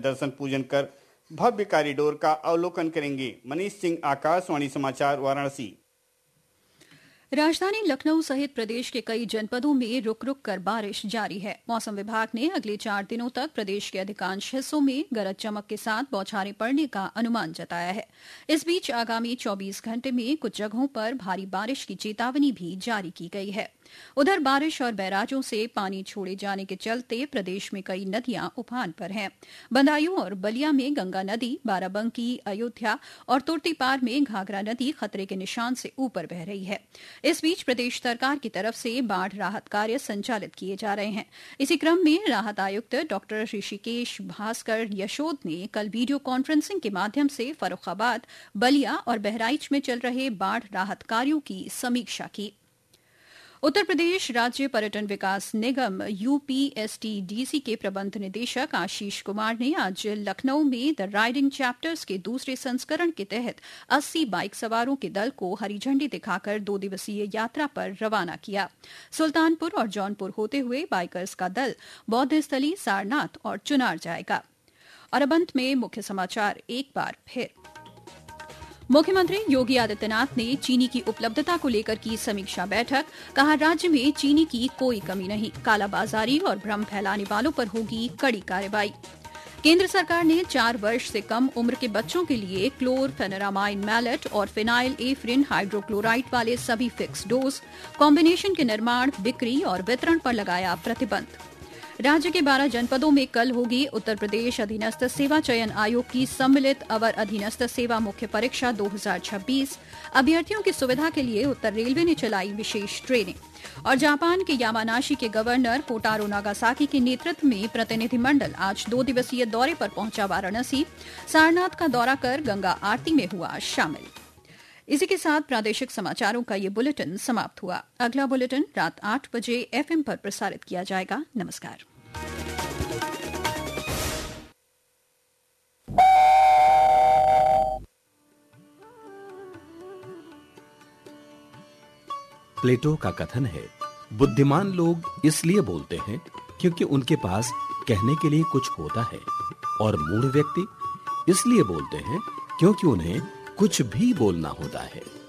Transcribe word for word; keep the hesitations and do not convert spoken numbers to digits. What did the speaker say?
दर्शन पूजन कर भव्य कॉरिडोर का अवलोकन करेंगे। मनीष सिंह, आकाशवाणी समाचार, वाराणसी। राजधानी लखनऊ सहित प्रदेश के कई जनपदों में रुक रुक कर बारिश जारी है। मौसम विभाग ने अगले चार दिनों तक प्रदेश के अधिकांश हिस्सों में गरज चमक के साथ बौछारें पड़ने का अनुमान जताया है। इस बीच आगामी चौबीस घंटे में कुछ जगहों पर भारी बारिश की चेतावनी भी जारी की गई है। उधर बारिश और बैराजों से पानी छोड़े जाने के चलते प्रदेश में कई नदियां उफान पर हैं। बदायूं और बलिया में गंगा नदी, बाराबंकी, अयोध्या और तुर्तीपार में घाघरा नदी खतरे के निशान से ऊपर बह रही है। इस बीच प्रदेश सरकार की तरफ से बाढ़ राहत कार्य संचालित किए जा रहे हैं। इसी क्रम में राहत आयुक्त डॉक्टर ऋषिकेश भास्कर यशोद ने कल वीडियो कॉन्फ्रेंसिंग के माध्यम से फर्रुखाबाद, बलिया और बहराइच में चल रहे बाढ़ राहत कार्यों की समीक्षा की। उत्तर प्रदेश राज्य पर्यटन विकास निगम यूपीएसटीडीसी के प्रबंध निदेशक आशीष कुमार ने आज लखनऊ में द राइडिंग चैप्टर्स के दूसरे संस्करण के तहत अस्सी बाइक सवारों के दल को हरी झंडी दिखाकर दो दिवसीय यात्रा पर रवाना किया। सुल्तानपुर और जौनपुर होते हुए बाइकर्स का दल बौद्ध स्थली, सारनाथ और चुनार जाएगा। और अब अंत में मुख्य समाचार एक बार फिर। मुख्यमंत्री योगी आदित्यनाथ ने चीनी की उपलब्धता को लेकर की समीक्षा बैठक। कहा, राज्य में चीनी की कोई कमी नहीं, कालाबाजारी और भ्रम फैलाने वालों पर होगी कड़ी कार्रवाई। केंद्र सरकार ने चार वर्ष से कम उम्र के बच्चों के लिए क्लोरफेनेरामाइन मैलेट और फिनाइल एफ्रिन हाइड्रोक्लोराइड वाले सभी फिक्स डोज कॉम्बिनेशन के निर्माण, बिक्री और वितरण पर लगाया प्रतिबंध। राज्य के बारह जनपदों में कल होगी उत्तर प्रदेश अधीनस्थ सेवा चयन आयोग की सम्मिलित अवर अधीनस्थ सेवा मुख्य परीक्षा दो हज़ार छब्बीस। अभ्यर्थियों की सुविधा के लिए उत्तर रेलवे ने चलाई विशेष ट्रेनें। और जापान के यामानाशी के गवर्नर कोटारो नागासाकी के नेतृत्व में प्रतिनिधिमंडल आज दो दिवसीय दौरे पर पहुंचा वाराणसी। सारनाथ का दौरा कर गंगा आरती में हुआ शामिल। इसी के साथ प्रादेशिक समाचारों का ये बुलेटिन समाप्त हुआ। अगला बुलेटिन रात आठ बजे एफएम पर प्रसारित किया जाएगा। नमस्कार। प्लेटो का कथन है, बुद्धिमान लोग इसलिए बोलते हैं क्योंकि उनके पास कहने के लिए कुछ होता है, और मूढ़ व्यक्ति इसलिए बोलते हैं क्योंकि उन्हें कुछ भी बोलना होता है।